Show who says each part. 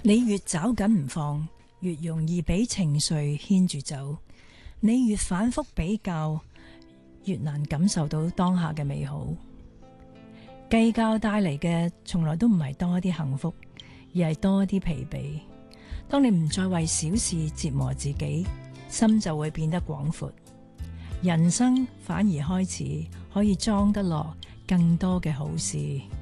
Speaker 1: 你越找緊唔放，越容易俾情緒牽住走。你越反覆比較，越難感受到當下嘅美好。計較帶嚟嘅從來都唔係多一啲幸福，而係多一啲疲憊。當你唔再為小事折磨自己，心就會變得廣闊，人生反而開始可以裝得落更多嘅好事。